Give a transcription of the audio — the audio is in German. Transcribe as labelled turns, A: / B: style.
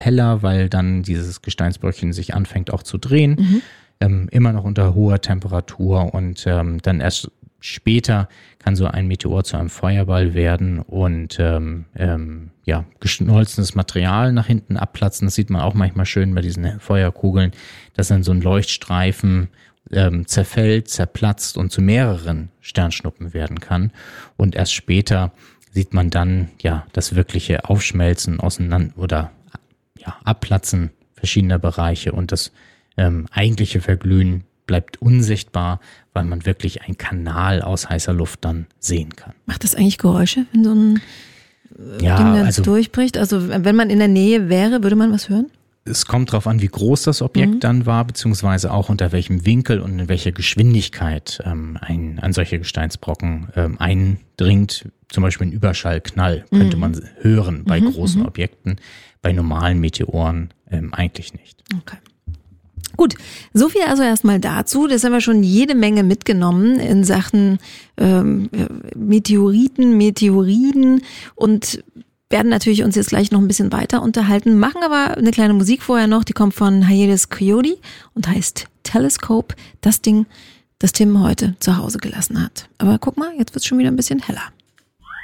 A: heller, weil dann dieses Gesteinsbröckchen sich anfängt auch zu drehen. Immer noch unter hoher Temperatur und dann erst später kann so ein Meteor zu einem Feuerball werden und geschmolzenes Material nach hinten abplatzen. Das sieht man auch manchmal schön bei diesen Feuerkugeln, dass dann so ein Leuchtstreifen zerfällt, zerplatzt und zu mehreren Sternschnuppen werden kann. Und erst später sieht man dann das wirkliche Aufschmelzen Abplatzen verschiedener Bereiche und das eigentliche Verglühen bleibt unsichtbar, weil man wirklich einen Kanal aus heißer Luft dann sehen kann.
B: Macht das eigentlich Geräusche, wenn so ein Ding dann durchbricht? Also wenn man in der Nähe wäre, würde man was hören?
A: Es kommt darauf an, wie groß das Objekt dann war, beziehungsweise auch unter welchem Winkel und in welcher Geschwindigkeit ein solcher Gesteinsbrocken eindringt. Zum Beispiel ein Überschallknall könnte man hören bei großen Objekten, bei normalen Meteoren eigentlich nicht.
B: Okay. Gut, so viel also erstmal dazu. Das haben wir schon jede Menge mitgenommen in Sachen Meteoriten, Meteoriden und werden natürlich uns jetzt gleich noch ein bisschen weiter unterhalten, machen aber eine kleine Musik vorher noch, die kommt von Hiatus Coyote und heißt Telescope, das Ding, das Tim heute zu Hause gelassen hat. Aber guck mal, jetzt wird's schon wieder ein bisschen heller.